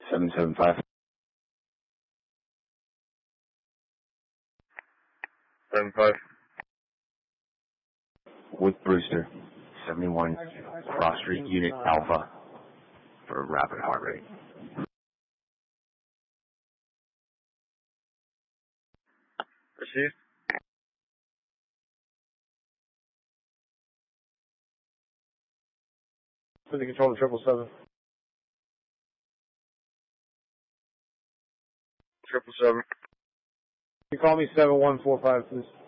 775. 75. With Brewster, 71 Cross Street, Unit Alpha, for rapid heart rate. Received. Put the control to 777. 777. You call me 7145, please.